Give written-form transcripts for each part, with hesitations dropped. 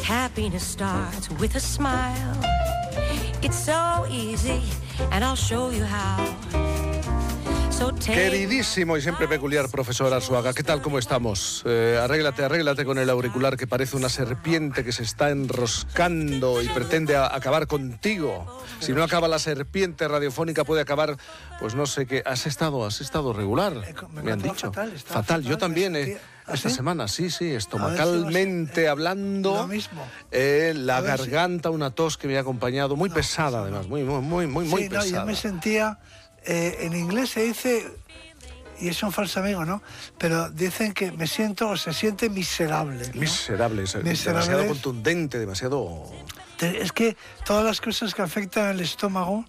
Happiness starts with a smile. It's so easy, and I'll show you how. Queridísimo y siempre peculiar profesor Arzuaga, ¿qué tal? ¿Cómo estamos? Arréglate con el auricular que parece una serpiente que se está enroscando y pretende acabar contigo. Si no acaba la serpiente radiofónica puede acabar, pues no sé qué. ¿Has estado regular? Me han dicho. Fatal. Yo también, esta semana, sí, estomacalmente hablando. Lo mismo. La garganta, una tos que me ha acompañado, muy pesada además, muy pesada. Yo me sentía... en inglés se dice, y es un falso amigo, ¿no? Pero dicen que me siento o se siente miserable, ¿no? Miserable, demasiado contundente, demasiado... Es que todas las cosas que afectan al estómago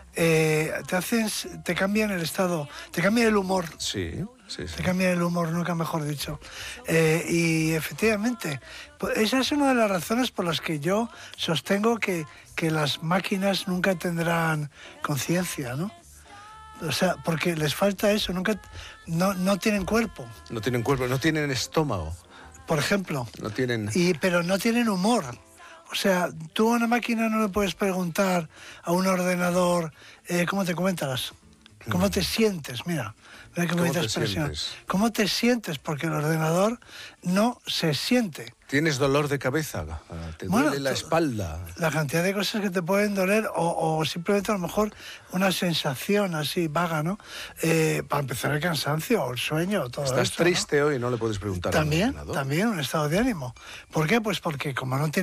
te cambian el estado, te cambian el humor. Sí. Te cambian el humor, nunca mejor dicho. Y efectivamente, esa es una de las razones por las que yo sostengo que las máquinas nunca tendrán conciencia, ¿no? O sea, porque les falta eso, no tienen cuerpo. No tienen cuerpo, no tienen estómago. Por ejemplo. No tienen... Pero no tienen humor. O sea, tú a una máquina no le puedes preguntar a un ordenador, ¿cómo te comentas? ¿Cómo te sientes? Mira qué bonita expresión. ¿Cómo te sientes? Porque el ordenador no se siente. ¿Tienes dolor de cabeza? ¿Te duele la espalda? La cantidad de cosas que te pueden doler o simplemente a lo mejor una sensación así vaga, ¿no? Para empezar el cansancio o el sueño, todo eso. ¿Estás triste, ¿no? Hoy? No le puedes preguntar. También un estado de ánimo. ¿Por qué? Pues porque como no tienes